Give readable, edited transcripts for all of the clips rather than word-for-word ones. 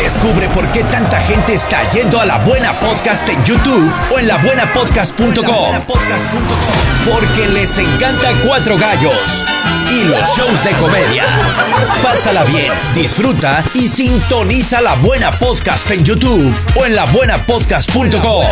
Descubre por qué tanta gente está yendo a La Buena Podcast en YouTube o en labuenapodcast.com. Porque les encanta Cuatro Gallos y los shows de comedia. Pásala bien, disfruta y sintoniza La Buena Podcast en YouTube o en labuenapodcast.com.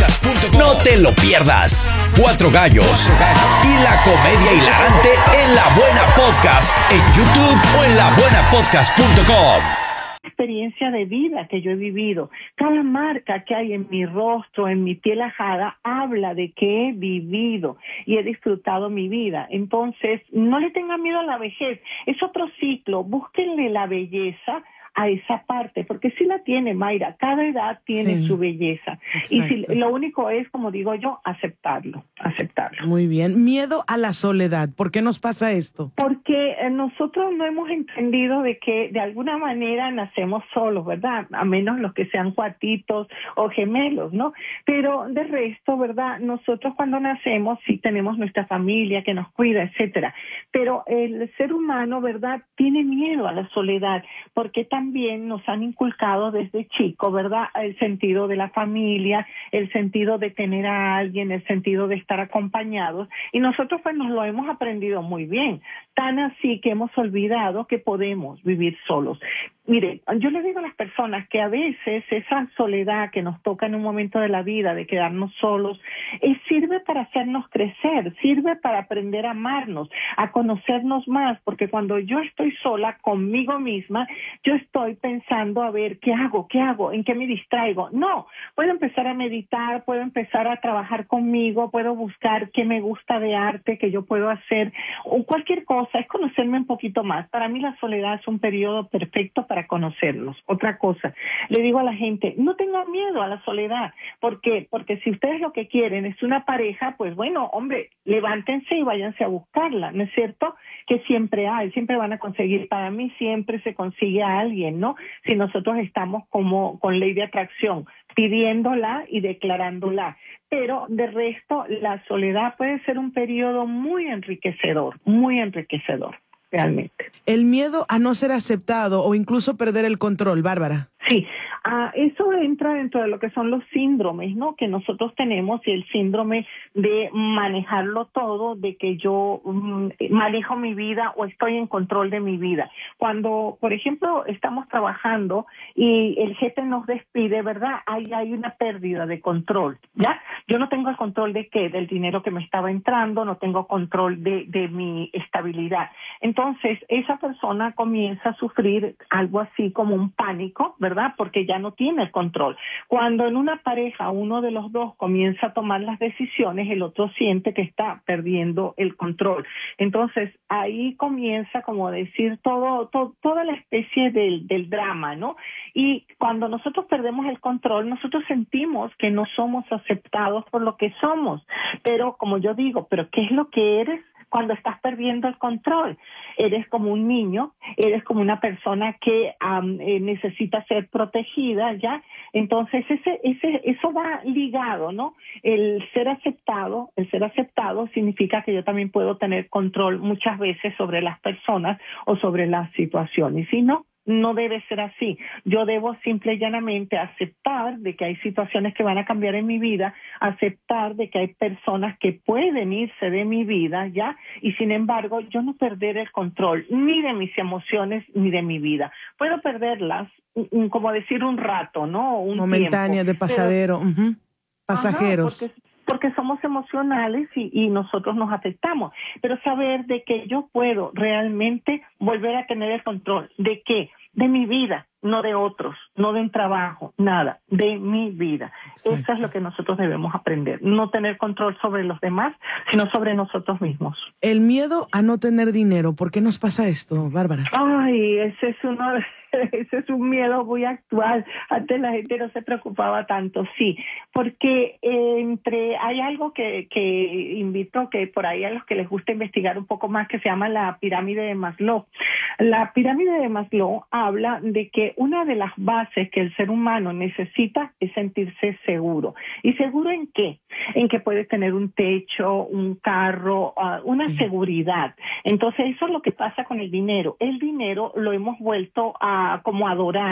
No te lo pierdas. Cuatro Gallos y la comedia hilarante en La Buena Podcast en YouTube o en labuenapodcast.com. Experiencia de vida que yo he vivido. Cada marca que hay en mi rostro, en mi piel ajada, habla de que he vivido y he disfrutado mi vida. Entonces, no le tengan miedo a la vejez. Es otro ciclo. Búsquenle la belleza a esa parte, porque sí la tiene, Mayra. Cada edad tiene su belleza. Exacto. Y si, lo único es, como digo yo, aceptarlo. Muy bien. Miedo a la soledad. ¿Por qué nos pasa esto? Porque nosotros no hemos entendido de que de alguna manera nacemos solos, ¿verdad? A menos los que sean cuatitos o gemelos, ¿no? Pero de resto, ¿verdad? Nosotros cuando nacemos sí tenemos nuestra familia que nos cuida, etcétera. Pero el ser humano, ¿verdad? Tiene miedo a la soledad, porque también nos han inculcado desde chico, ¿verdad? El sentido de la familia, el sentido de tener a alguien, el sentido de estar acompañados, y nosotros pues nos lo hemos aprendido muy bien, tan así que hemos olvidado que podemos vivir solos. Mire, yo le digo a las personas que a veces esa soledad que nos toca en un momento de la vida, de quedarnos solos, sirve para hacernos crecer, sirve para aprender a amarnos, a conocernos más, porque cuando yo estoy sola conmigo misma, yo estoy pensando, a ver, ¿qué hago? ¿En qué me distraigo? No, puedo empezar a meditar, puedo empezar a trabajar conmigo, puedo buscar qué me gusta de arte, que yo puedo hacer, o cualquier cosa, es conocerme un poquito más. Para mí la soledad es un periodo perfecto para conocernos. Otra cosa, le digo a la gente, no tengan miedo a la soledad, porque si ustedes lo que quieren es una pareja, pues bueno, hombre, levántense y váyanse a buscarla, ¿no es cierto? Que siempre hay, siempre van a conseguir. Para mí siempre se consigue a alguien, ¿no? Si nosotros estamos como con ley de atracción, pidiéndola y declarándola. Pero de resto, la soledad puede ser un periodo muy enriquecedor, realmente. El miedo a no ser aceptado o incluso perder el control, Bárbara. Sí, eso entra dentro de lo que son los síndromes, ¿no? Que nosotros tenemos, y el síndrome de manejarlo todo, de que yo manejo mi vida o estoy en control de mi vida. Cuando, por ejemplo, estamos trabajando y el jefe nos despide, ¿verdad? Hay una pérdida de control, ¿ya? Yo no tengo el control de qué, del dinero que me estaba entrando, no tengo control de mi estabilidad. Entonces, esa persona comienza a sufrir algo así como un pánico, ¿verdad? Porque ya no tiene el control. Cuando en una pareja uno de los dos comienza a tomar las decisiones, el otro siente que está perdiendo el control. Entonces, ahí comienza, como decir, toda la especie del drama, ¿no? Y cuando nosotros perdemos el control, nosotros sentimos que no somos aceptados por lo que somos. Pero, como yo digo, ¿pero qué es lo que eres cuando estás perdiendo el control? Eres como un niño, eres como una persona que necesita ser protegida, ¿ya? Entonces eso va ligado, ¿no? El ser aceptado significa que yo también puedo tener control muchas veces sobre las personas o sobre las situaciones. Y si no, no debe ser así. Yo debo simple y llanamente aceptar de que hay situaciones que van a cambiar en mi vida, aceptar de que hay personas que pueden irse de mi vida, ¿ya? Y sin embargo, yo no perder el control ni de mis emociones ni de mi vida. Puedo perderlas, como decir, un rato, ¿no? Un momentánea, tiempo, de pasadero, pasajeros. Porque somos emocionales y nosotros nos afectamos. Pero saber de que yo puedo realmente volver a tener el control. ¿De qué? De mi vida, no de otros, no de un trabajo, nada, de mi vida. Exacto. Eso es lo que nosotros debemos aprender. No tener control sobre los demás, sino sobre nosotros mismos. El miedo a no tener dinero. ¿Por qué nos pasa esto, Bárbara? Ay, ese es un miedo muy actual. Antes la gente no se preocupaba tanto, sí, porque hay algo que invito, que por ahí a los que les gusta investigar un poco más, que se llama la pirámide de Maslow. La pirámide de Maslow habla de que una de las bases que el ser humano necesita es sentirse seguro. ¿Y seguro en qué? En que puede tener un techo, un carro, una seguridad. Entonces eso es lo que pasa con el dinero. El dinero lo hemos vuelto a como adorar.